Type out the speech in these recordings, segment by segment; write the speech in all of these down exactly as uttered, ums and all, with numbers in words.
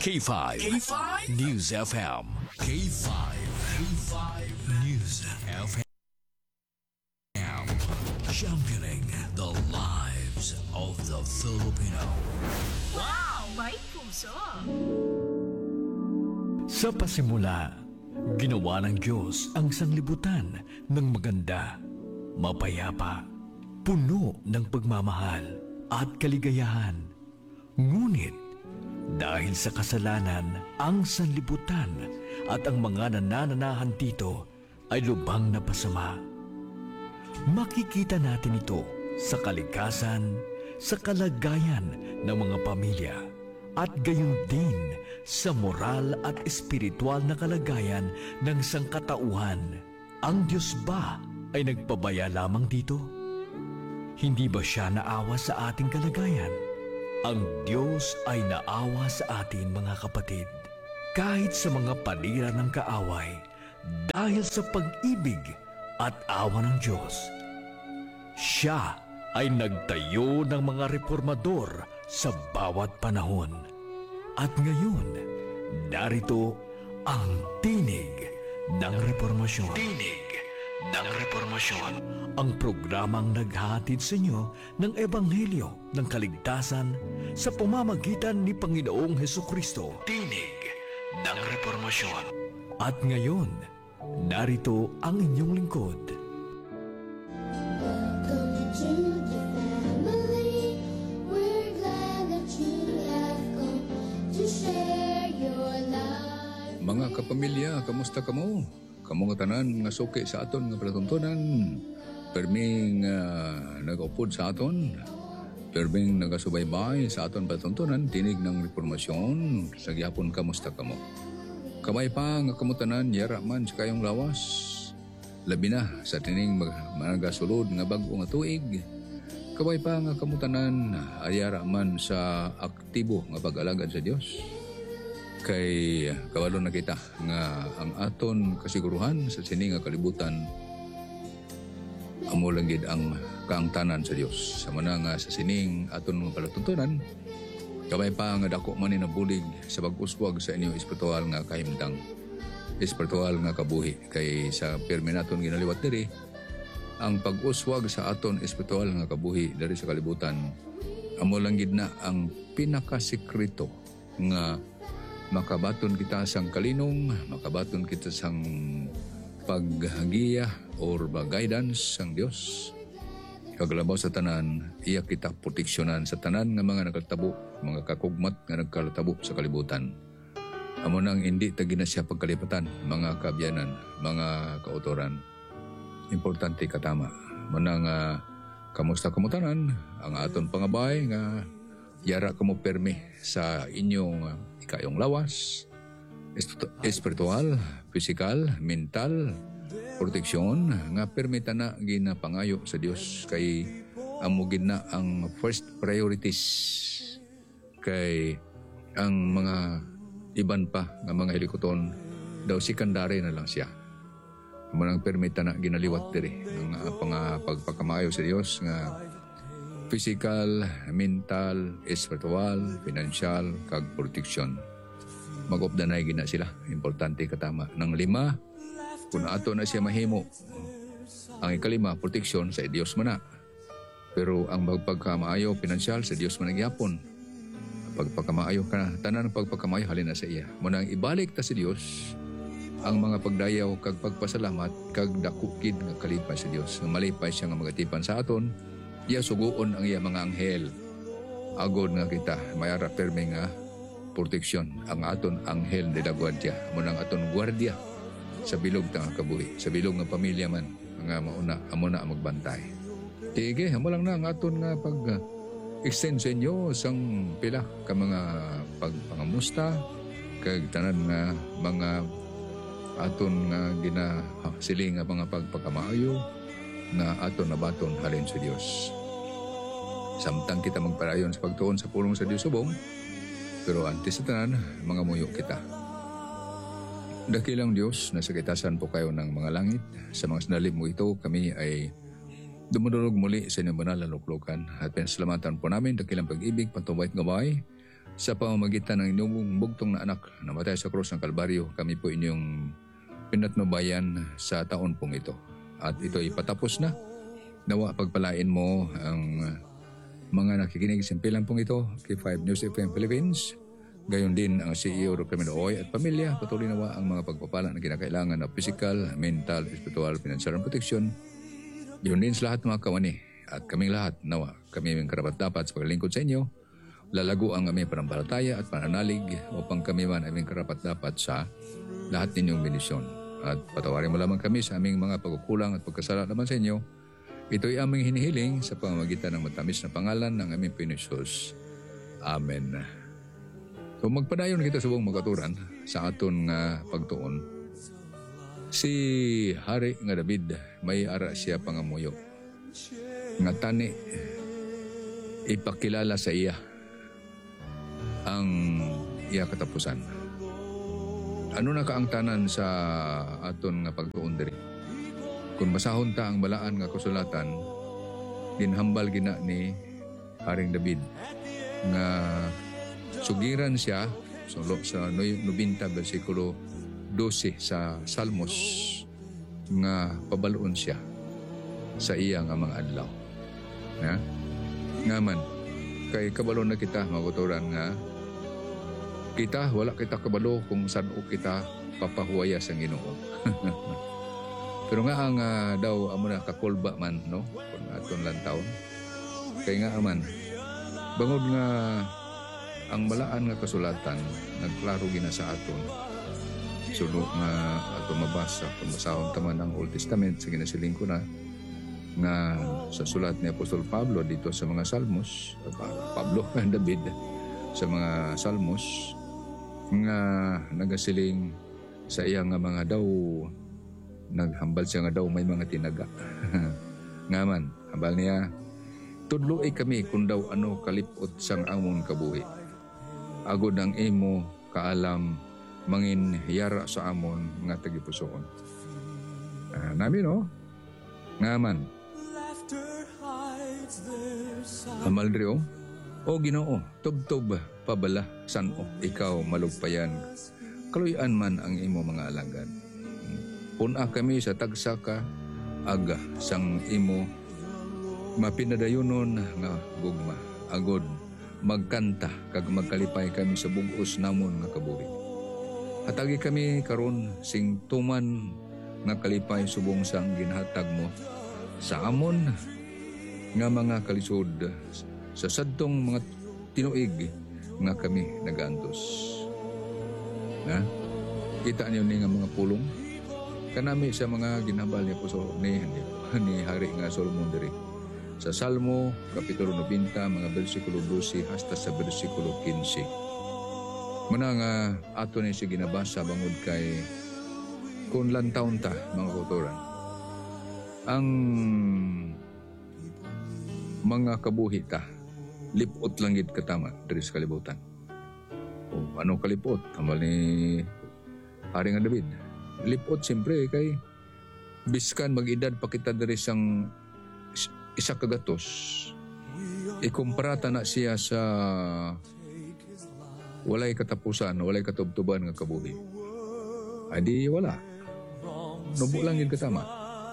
K five. K five News F M. K five. K five News F M. Championing the lives of the Filipino. Wow! May puso! Sa pasimula, ginawa ng Diyos ang sanglibutan ng maganda, mapayapa, puno ng pagmamahal at kaligayahan. Ngunit, dahil sa kasalanan, ang sanlibutan at ang mga nanananahan dito ay lubhang napasama. Makikita natin ito sa kalikasan, sa kalagayan ng mga pamilya, at gayon din sa moral at espiritual na kalagayan ng sangkatauhan. Ang Diyos ba ay nagpabaya lamang dito? Hindi ba siya naawa sa ating kalagayan? Ang Diyos ay naawa sa atin, mga kapatid, kahit sa mga panira ng kaaway, dahil sa pag-ibig at awa ng Diyos. Siya ay nagtayo ng mga reformador sa bawat panahon. At ngayon, narito ang tinig ng reformasyon. Tinig ng reformasyon. Ang programang naghahatid sa inyo ng Ebanghelyo ng Kaligtasan sa pamamagitan ni Panginoong Hesukristo. Tinig ng reformasyon. At ngayon, narito ang inyong lingkod. Welcome to the family. We're glad that you have come to share your life. Mga kapamilya, kamusta kamo? Kamo nga tanan nga suki sa aton nga palatuntunan. Perming uh, nag-upod sa aton. Perming nagasubaybay sa aton palatuntunan. Tinig ng reformasyon. Sa gihapon, kamusta kamo? Kamay pa nga kamutanan, yara man sa kayong lawas. Labi na sa tining magasulod nga bag-o nga tuig. Kamay pa nga kamutanan, ayara man sa aktibo nga pag-alagad sa Dios. Kay kabalo na kita nga ang aton kasiguruhan sa sini nga kalibutan amo lang gid ang kaangtanan sa Dios. Sama na nga sa sining aton nga palatuntunan, kabay pa nga dako man ni nabulig sa pag-uswag sa inyo espiritual nga kahimtang, espiritual nga kabuhi. Kay sa pirmi naton ginaliwat diri ang pag-uswag sa aton espiritual nga kabuhi diri sa kalibutan amo lang gid na ang pinakasekreto nga makabaton kita sang kalinong, makabaton kita sang paghagiya or ba guidance sang Dios. Kaglabaw sa tanan, iya kita proteksyonan sa tanan nga mga nagkatabo, mga kakugmat nga nagkatabo sa kalibutan. Amo nang hindi tagi na siya pagkalipatan, mga kabyanan, mga kautoran. Importante katama. Manang uh, kamusta kamutanan, ang aton pangabay nga yara kamo permi sa inyong uh, ikayong lawas, espiritual, physical, mental, proteksyon nga permita na ginapangayo sa Dios kay amo gid na ang first priorities. Kay ang mga iban pa nga mga hilikoton daw secondary na lang siya. Amo nang permita na ginaliwat diri ang uh, pang pagpakamayo sa Dios nga physical, mental, espiritual, financial, kag protection. Mag-updanay gina sila. Importante katama. Nang lima, kung ato na siya mahimo, ang ikalima, protection sa Diyos man na. Pero ang pagpagkamaayo, financial, sa Diyos man nagyapon. Pagpagkamaayo ka na, tanan ng pagpagkamaayo, halin na sa iya. Munang ibalik ta sa Diyos, ang mga pagdayaw, kag pagpasalamat, kag dakukid nga kalipay sa Diyos. Malipay siya nga magatipan sa aton, iya suguon ang iya mga anghel. Agod nga kita, mayara permi nga proteksyon. Ang aton anghel de la guardia. Munang aton guardia sa bilog nga kabuhi. Sa bilog nga pamilya man. Nga mauna, amo na magbantay. Tige, amo lang na ang aton nga pag uh, extend sa inyo sang pila ka mga pagpangamusta. Kag tanan nga mga aton nga gina uh, sili nga mga pagpagkamaayo na aton nabaton halin sa Dios. Samtang kita magparayon sa pagtuon sa pulong sa Dios subong, pero antes sa tanan, mga muyo kita. Dakilang Diyos, nasa kitasan po kayo ng mga langit. Sa mga sandali mo ito, kami ay dumudulog muli sa inyong banal na luklukan. At pinasalamatan po namin, dakilang pag-ibig, patubay at gabay sa pamamagitan ng inyong bugtong na anak na namatay sa krus ng Kalbaryo, kami po inyong pinatnubayan sa taon pong ito. At ito ay patapos na. Nawa pagpalain mo ang mga nakikinig sa pilang pong ito kay five News F M Philippines. Gayon din ang C E O Camilo Oy at pamilya. Patuloy nawa ang mga pagpapala na kinakailangan na physical, mental, spiritual, financial, and protection. Yun din sa lahat mga kawani. At kaming lahat, nawa, kami ang karapat-dapat sa paglingkod sa inyo. Lalago ang aming pananampalataya at pananalig upang kami man aming karapat-dapat sa lahat ninyong benisyon. At patawarin mo lamang kami sa aming mga pagkukulang at pagkasala naman sa inyo. Ito'y aming hinihiling sa pamamagitan ng matamis na pangalan ng aming Pinoy-Jesus. Amen. So magpadayon kita sa buong magaturan sa aton nga pagtuon. Si Hari nga David, may ara siya pangamuyo. Nga tani, ipakilala sa iya ang iya katapusan. Ano na kaangtanan sa aton nga pagtuon diri? Kung basahon ta ang balaan nga kasulatan, ginhambal gina ni Haring David nga sugiran siya sulo sa ninety versikulo twelve sa Salmos nga pabaloon siya sa iya nga mga adlaw. Ha? Ngaman, kay kabalo na kita maguturan nga kita wala kita kabalo kung saan o kita papahuwaya sa Ginoo. Pero nga ang uh, daw amo na kakulba man no kung aton lang taon. Kay nga aman bangod nga ang balaan nga kasulatan nagklaro gina sa aton. Suno nga ato mabasa kung basahon taman ang Old Testament sa ginasiling ko na nga sa sulat ni Apostol Pablo dito sa mga Salmos, Pablo and David sa mga Salmos nga nagasiling sa iya nga mga daw naghambal siya nga daw may mga tinaga. Nga man, hambal niya, tudloy kami kung daw ano kalipot sang amon kabuhi. Agod ang imo kaalam mangin yara sa amon nga tagipusoon. Uh, namin no? Nga man, Amal Rio, o Ginoo, tub-tub pabala san o ikaw malugpayan. Kaluyan man ang imo mga alagad. Puna kami sa tagsaka aga sang imo mapinadayunon nga gugma. Agod magkanta kag magkalipay kami sa bugos namon nga kabuhi. Hatagi kami karon sing tuman nga kalipay subong sang ginhatag mo sa amon nga mga kalisod sa sadtong mga tinuig nga kami nagaantos. Na? Kita niyo ni nga mga pulong kanami sa mga ginambal ni Apostol ni, ni Hari nga Solomon diri. Sa Salmo, Kapitulo ninety, mga versikulo twelve hasta sa versikulo fifteen. Muna nga ato ni si ginabasa bangod kay kung lantaon ta mga kautoran. Ang mga kabuhi ta, lipot langit katama diri sa kalibutan. O ano kalipot? Tamal ni Haring David. Lipot siyempre kay biskan mag-edad pa kita diri sang isa kagatos. Ikumpara na siya sa walay katapusan, walay katubtuban nga kabuhi. Adi wala. Nubo lang yun katama.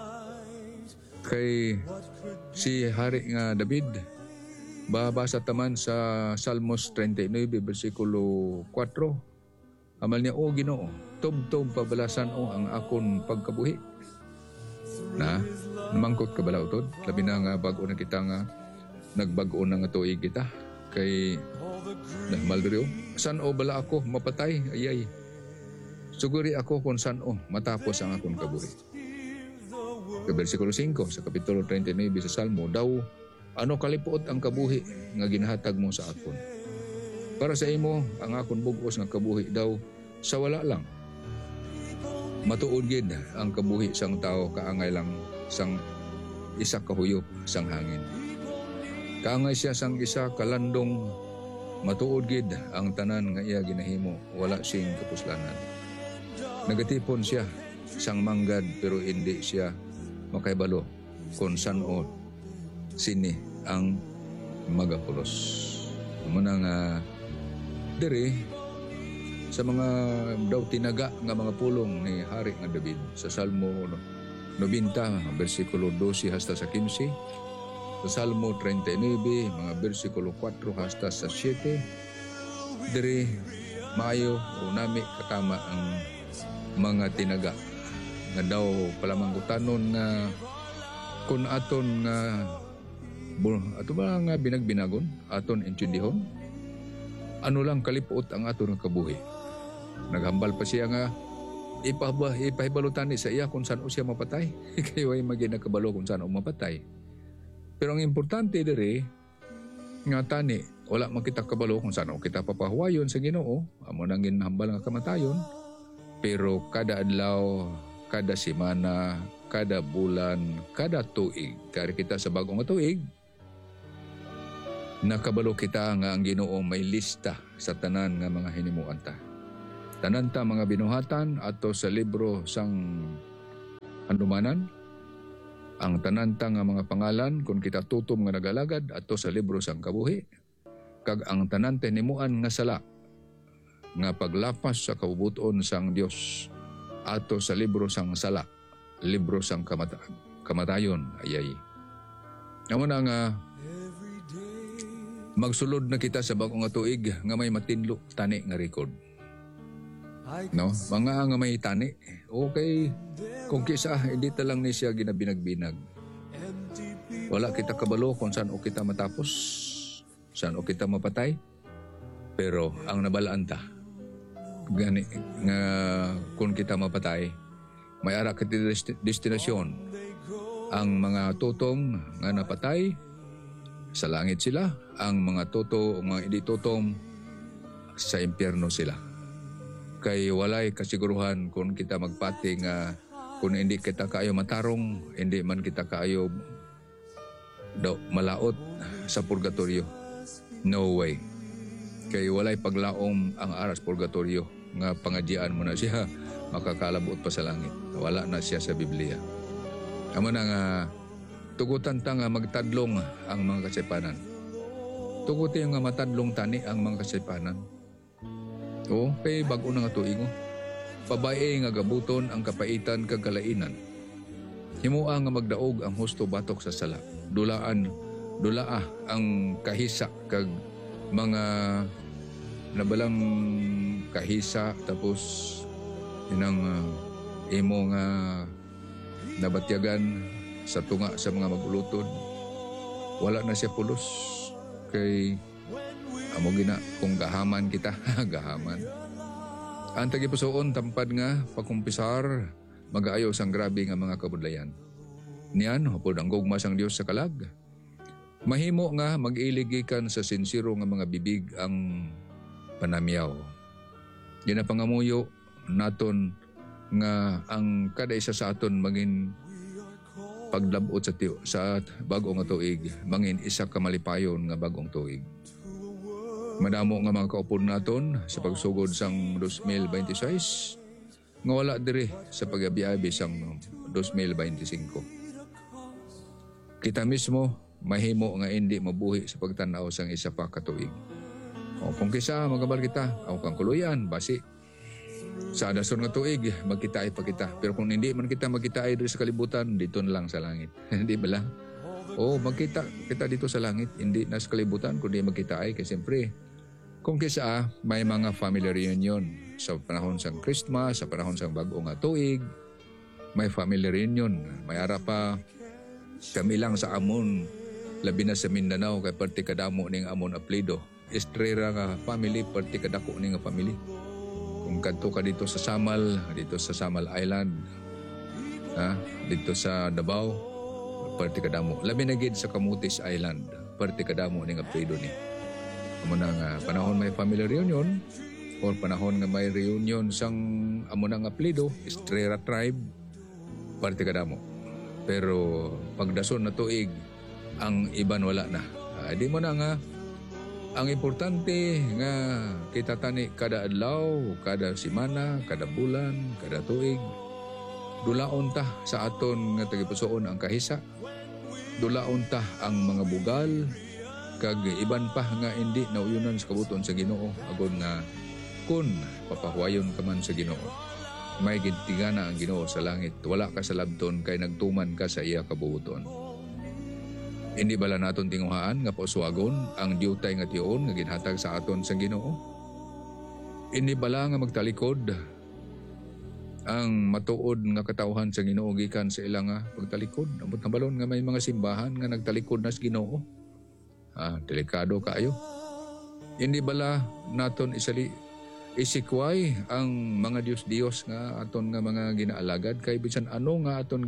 Kay si Hari nga David, babasa taman sa Salmos thirty-nine, versikulo four. Amal niya, o Ginoo, tub-tub pabalasan o ang akon pagkabuhi. Na, namangkot ka bala utod? Labi na nga bago na kita nga, nagbago na nga tuig kita. Kay, na Maldrio, san o bala ako mapatay? Ayay. Suguri ako kung san o matapos ang akon kabuhi. Sa versikulo five sa Kapitulo thirty-nine sa Salmo, daw, ano kalipuot ang kabuhi nga ginahatag mo sa akon? Para sa imo, ang akon bugos nga kabuhi daw, sa wala lang. Matuod gid ang kabuhi sang tao kaangay lang sang isa kahuyop sang hangin. Kaangay siya sang isa kalandong, matuod gid ang tanan nga iya ginahimo, wala sing kapuslanan. Nagatipon siya sang manggad pero hindi siya makaibalo kung san o sini ang magapulos. Muna nga Diri sa mga daw tinaga nga mga pulong ni Hari nga David sa Salmo ninety, versikulo twelve hasta sa fifteen, sa Salmo thirty-nine, mga versikulo four hasta sa seven, diri maayo o nami katama ang mga tinaga nga daw palamangkutanon nga kung aton nga ato ba nga binagbinagon aton intindihon ano lang kalipot ang aton nga kabuhi. Naghambal pa siya nga ipahba ipahibalutan ni sa iya kung saan o siya mapatay. Kayo ay maginakabalo kung saan o mapatay. Pero ang importante diri nga tani wala man kita kabalo kung saan o kita papahuwayon sa Ginoo, amo nang ginhambal nga kamatayon. Pero kada adlaw, kada semana, kada bulan, kada tuig, kaya kita sa bagong tuig, nakabalo kita nga ang Ginoo may lista sa tanan nga mga hinimuan ta. Tanan ta mga binuhatan ato sa libro sang Handumanan, ang tanan ta nga mga pangalan kung kita tutom nga nagalagad ato sa libro sang kabuhi, kag ang tanan ta hinimuan nga sala nga paglapas sa kabubuton sang Dios ato sa libro sang sala, libro sang kamata kamatayon ayay. Amo na nga magsulod na kita sa bagong nga tuig nga may matinlo tani nga record. No, mga nga may tani. Okay, kung kisa hindi ta lang ni siya ginabinag-binag. Wala kita kabalo kung saan o kita matapos, saan o kita mapatay. Pero ang nabalaan ta gani nga kung kita mapatay, may ara kita destinasyon. Ang mga tutom nga napatay sa langit sila, ang mga toto, mga hindi tutom sa impyerno sila. Kay walay kasiguruhan kung kita magpati nga kung hindi kita kaayo matarong, hindi man kita kaayo daw malaot sa purgatorio. No way. Kay walay paglaom ang aras purgatorio nga pangadian mo na siya makakalabot pa sa langit. Wala na siya sa Biblia. Amo na nga tugutan ta nga magtadlong ang mga kasaypanan. Tuguti nga matadlong tani ang mga kasaypanan. O, kay bago na nga tuig mo. Pabae nga gabuton ang kapaitan kag kalainan. Himua nga magdaog ang husto batok sa sala. Dulaan, dulaa ang kahisa kag mga nabalang kahisa tapos inang uh, imo nga nabatyagan sa tunga sa mga magulutod. Wala na siya pulos kay amo gina kung gahaman kita, gahaman. Ang tagipusoon tampad nga pakumpisar mag-aayo sang grabe nga mga kabudlayan. Niyan hapod ang gugma sang Dios sa kalag. Mahimo nga mag-iligikan sa sinsiro nga mga bibig ang panamyaw. Ginapangamuyo naton nga ang kada isa sa aton maging paglabot sa tiyo sa bagong nga tuig, mangin isa ka malipayon nga bagong tuig. Madamo nga mga kaupon naton sa pagsugod sang twenty twenty-six nga wala diri sa pag-abi-abi sang twenty twenty-five. Kita mismo mahimo nga hindi mabuhi sa pagtanaw sang isa pa ka tuig. O kung kisa magabal kita o kang kuluyan basi sa dason nga tuig magkitaay pa kita. Pero kung hindi man kita magkitaay diri sa kalibutan dito na lang sa langit. Hindi ba lang? O magkita kita dito sa langit hindi na sa kalibutan kundi magkitaay kasi siyempre kung kisa may mga family reunion sa panahon sang Christmas, sa panahon sang bag-o nga tuig, may family reunion. May ara pa kami lang sa amon, labi na sa Mindanao, kay parte kadamo ning amon aplido. Estrera nga family, parte kadako ning nga family. Kung kadto ka dito sa Samal, dito sa Samal Island, ha, dito sa Davao, parte kadamo. Labi na gid sa Camotes Island, parte kadamo ning aplido ni. Amo na nga panahon may family reunion or panahon nga may reunion sang amo na nga aplido, Estrera tribe, parte kadamo. Pero pagdason na tuig, ang iban wala na. Uh, di mo na nga, ang importante nga kita tani kada adlaw, kada semana, kada bulan, kada tuig. Dulaon ta sa aton nga tagipusoon ang kahisa. Dulaon ta ang mga bugal. kag iban pa nga hindi nauyunan sa kabuton sa Ginoo agon nga kun papahuayon ka man sa Ginoo may gintigana ang Ginoo sa langit wala ka sa labton kay nagtuman ka sa iya kabubuton. Hindi bala naton tinguhaan nga pauswagon ang diutay nga tion nga ginhatag sa aton sa Ginoo? Hindi bala nga magtalikod ang matuod nga katawhan sa Ginoo gikan sa ilang nga pagtalikod? Amot na balon nga may mga simbahan nga nagtalikod na sa Ginoo. Ah, delikado kaayo. Hindi bala naton isali isikway ang mga Dios-Dios nga aton nga mga ginaalagad kay bisan ano nga aton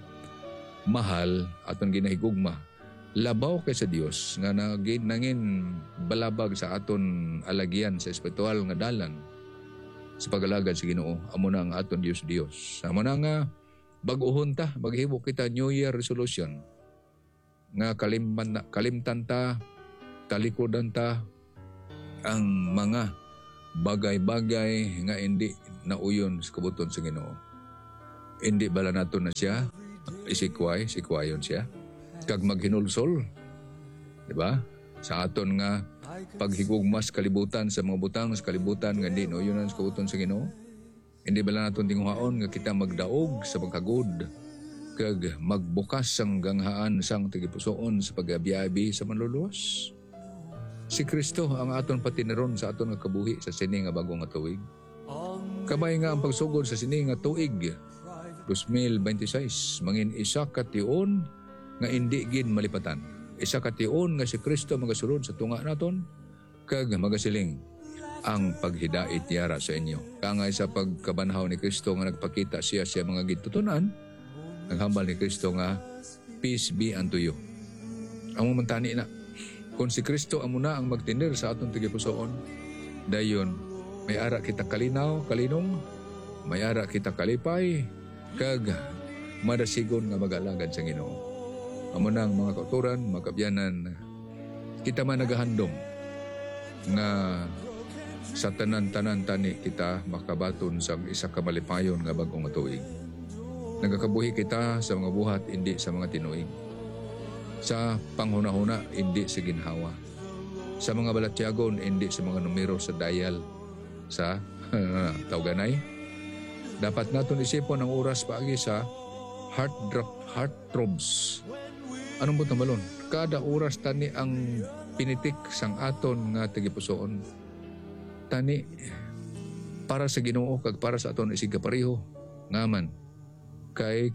ginamahal, aton ginahigugma. Labaw kay sa Dios nga nagin nangin balabag sa aton alagyan sa espiritual nga dalan sa pagalagad sa Ginoo amo na ang aton Dios Dios. Amo na nga bag-ohon ta maghimo kita New Year resolution nga kalimtan kalimtan ta talikodan ta ang mga bagay-bagay nga hindi nauyon sa kabuton sa Ginoo. Hindi bala naton na siya isikway sikwayon siya kag maghinulsol, di ba? Sa aton nga paghigugmas kalibutan sa mga butang sa kalibutan nga di no yun ang kabuton sa Ginoo. Hindi bala naton tinguhaon nga kita magdaog sa pagkagod kag magbukas sang ganghaan sang tigipusoon sa pagabiabi sa manluluwas. Si Kristo ang aton patineron sa aton nga kabuhi sa sini nga bagong nga tuig. Kabay nga ang pagsugod sa sini nga tuig twenty twenty-six mangin isa ka tion nga hindi gid malipatan. Isa ka tion nga si Kristo magasulod sa tunga naton kag magasiling ang paghidait yara sa inyo. Kangay sa pagkabanhaw ni Kristo nga nagpakita siya siya mga gitutunan, naghambal ni Kristo nga peace be unto you. Amo man tani na kung si Kristo amo na ang magtinir sa aton tigipusoon, dayon may ara kita kalinaw, kalinong, may ara kita kalipay kag madasigon nga mag-alagad sa Ginoo. Amo nang mga kauturan, mga kabyanan, kita man nagahandom nga sa tanan-tanan tani kita makabaton sa isa ka malipayon nga bagong tuig. Nagakabuhi kita sa mga buhat, hindi sa mga tinuig. Sa panghuna-huna, hindi sa ginhawa. Sa mga balatyagon, hindi sa mga numero sa dial sa tawganay. Dapat naton isipon ang oras paagi sa heart drop, heart throbs. Anong butang balon? Kada oras tani ang pinitik sang aton nga tigipusoon. Tani para sa Ginoo kag para sa aton isig kapareho ngaman kay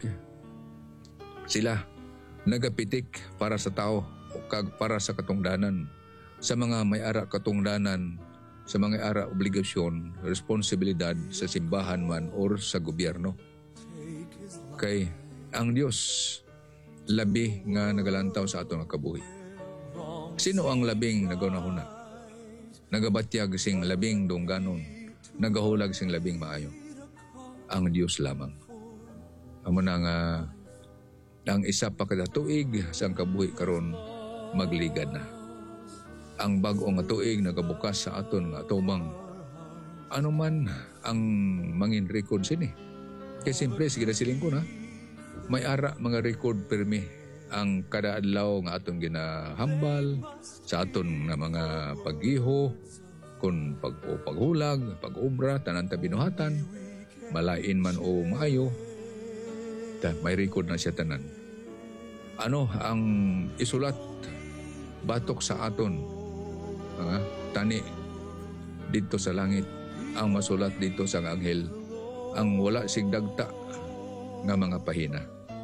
sila nagapitik para sa tao o kag para sa katungdanan sa mga may ara katungdanan sa mga ara obligasyon responsibilidad sa simbahan man or sa gobyerno. Kay ang Dios labi nga nagalantaw sa aton nga kabuhi. Sino ang labing nagunahuna? Nagabatyag sing labing dungganon, nagahulag sing labing maayo. Ang Dios lamang. Amo na nga ang isa pa kada tuig sang kabuhi karon magligad na. Ang bag-o nga tuig nagabukas sa aton nga tumang. Ano man ang mangin record sini? Kay simple sige siling ko na. May ara mga record permi ang kada adlaw nga aton ginahambal sa aton nga mga paggiho kun pag o paghulag, pag-obra tanan ta binuhatan, malain man o maayo. Ta may record na siya tanan. Ano ang isulat batok sa aton nga tani dito sa langit ang masulat dito sa anghel ang wala sig dagta nga mga pahina.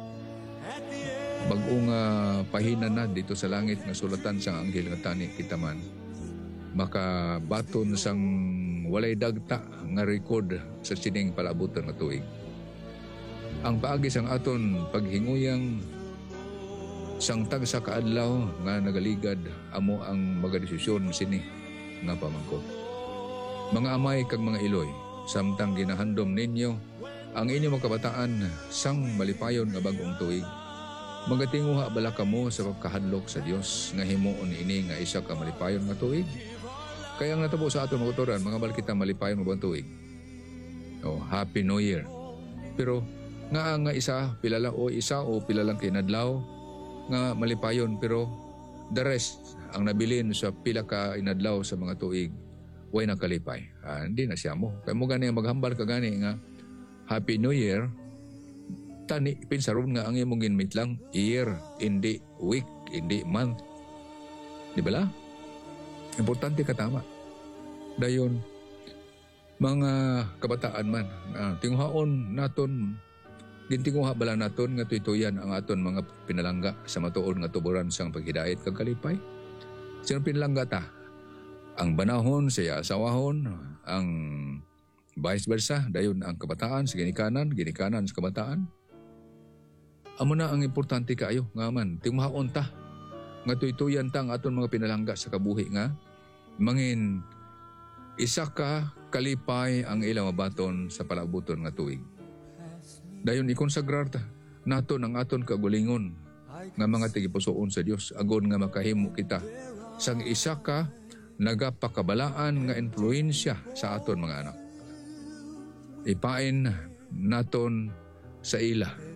Bag-o nga pahina na dito sa langit nga sulatan sang anghel nga tani kita man maka baton sang walay dagta nga record sa sining palabutan nga tuig. Ang paagi sang aton paghinguyang sang tagsa ka adlaw nga nagaligad amo ang magadesisyon sini nga pamangkot. Mga amay kag mga iloy, samtang ginahandom ninyo ang inyong mga kabataan sang malipayon nga bagong tuig. Magatinguha bala kamo sa pagkahadlok sa Dios nga himuon ini nga isa ka malipayon nga tuig. Kaya ang natabo sa aton mga utoran, mga bal kita malipayon nga bagong tuig. Oh, Happy New Year. Pero nga nga isa pilala o isa o pilalang kinadlaw nga malipayon pero the rest ang nabilin sa pila ka inadlaw sa mga tuig, way nakalipay. Ah, hindi na siya mo. Kaya mo gani maghambal ka gani nga, Happy New Year, tani, pinsaron nga ang imong ginmit lang, year, hindi week, hindi month. Di ba la? Importante ka tama. Dayon, mga kabataan man, ah, tinguhaon naton, gintinguha bala naton nga tuytuyan ang aton mga pinalangga sa matuod nga tuburan sang paghidayat kag kalipay. Sino pinalangga ta? Ang banahon sa asawahon, ang vice versa, dayon ang kabataan sa ginikanan, ginikanan sa kabataan. Amo na ang importante kaayo nga man, tinguhaon ta nga tuytuyan ta ang aton mga pinalangga sa kabuhi nga mangin isa ka kalipay ang ilang mabaton sa palabuton nga tuig. Dayon ikonsagrar ta naton ang aton kagulingon nga mga tigipusoon sa Dios agon nga makahimo kita sang isa ka nagapakabalaan nga influensya sa aton mga anak. Ipain naton sa ila